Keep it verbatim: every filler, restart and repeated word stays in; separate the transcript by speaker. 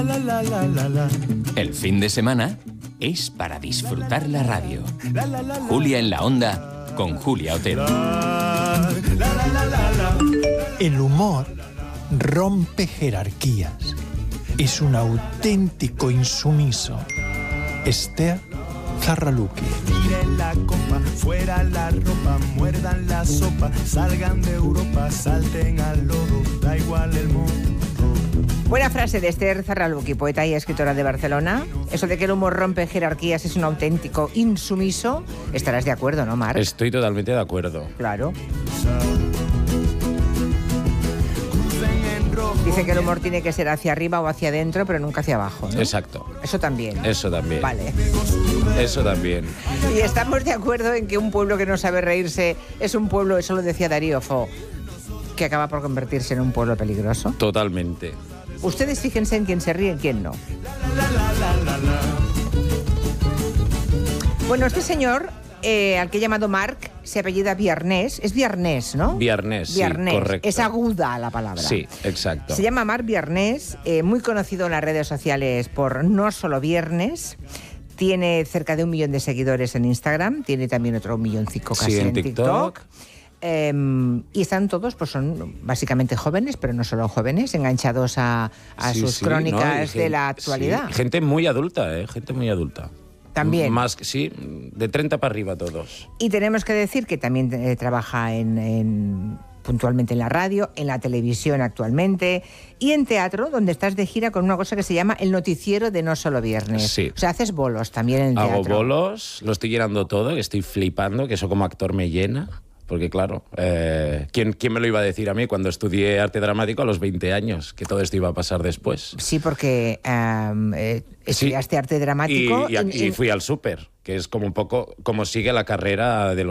Speaker 1: El fin de semana es para disfrutar la radio. Julia en la Onda con Julia Otero.
Speaker 2: El humor rompe jerarquías. Es un auténtico insumiso. Esther Zarraluki.
Speaker 3: Tiren la copa, fuera la ropa, muerdan la sopa, salgan de Europa, salten al lodo, da igual el mundo.
Speaker 4: Buena frase de Esther Zarraluki, poeta y escritora de Barcelona. Eso de que el humor rompe jerarquías es un auténtico insumiso. Estarás de acuerdo, ¿no, Marc?
Speaker 5: Estoy totalmente de acuerdo.
Speaker 4: Claro. Dice que el humor tiene que ser hacia arriba o hacia adentro, pero nunca hacia abajo, ¿no?
Speaker 5: Exacto.
Speaker 4: Eso también.
Speaker 5: Eso también.
Speaker 4: Vale.
Speaker 5: Eso también.
Speaker 4: Y estamos de acuerdo en que un pueblo que no sabe reírse es un pueblo, eso lo decía Darío Fo, que acaba por convertirse en un pueblo peligroso.
Speaker 5: Totalmente.
Speaker 4: Ustedes fíjense en quién se ríe y en quién no. Bueno, este señor, eh, al que he llamado Marc, se apellida Viarnés. Es Viarnés, ¿no?
Speaker 5: Viarnés,
Speaker 4: Viarnés.
Speaker 5: sí, correcto.
Speaker 4: Es aguda la palabra.
Speaker 5: Sí, exacto.
Speaker 4: Se llama Marc Viarnés, eh, muy conocido en las redes sociales por No Solo Viernes. Tiene cerca de un millón de seguidores en Instagram. Tiene también otro milloncico casi
Speaker 5: Sí, en
Speaker 4: en
Speaker 5: TikTok.
Speaker 4: TikTok. Eh, y están todos, pues son básicamente jóvenes, pero no solo jóvenes, enganchados a, a
Speaker 5: Sí,
Speaker 4: sus
Speaker 5: sí,
Speaker 4: crónicas
Speaker 5: ¿no? Y
Speaker 4: de
Speaker 5: gente-
Speaker 4: la actualidad.
Speaker 5: sí, gente muy adulta, ¿eh? Gente muy adulta.
Speaker 4: También.
Speaker 5: Más, sí, de treinta para arriba todos.
Speaker 4: Y tenemos que decir que también eh, trabaja en, en- puntualmente en la radio, en la televisión actualmente y en teatro, donde estás de gira con una cosa que se llama el noticiero de No Solo Viernes.
Speaker 5: Sí.
Speaker 4: O sea, haces bolos también en el teatro.
Speaker 5: Hago bolos, lo estoy llenando todo, que estoy flipando, que eso como actor me llena. Porque claro, eh, ¿quién, ¿quién me lo iba a decir a mí cuando estudié arte dramático a los veinte años? Que todo esto iba a pasar después.
Speaker 4: Sí, porque um, eh, estudiaste
Speaker 5: Sí.
Speaker 4: arte dramático.
Speaker 5: Y, y,
Speaker 4: en-
Speaker 5: y
Speaker 4: en-
Speaker 5: fui al súper, que es como un poco como sigue la carrera de los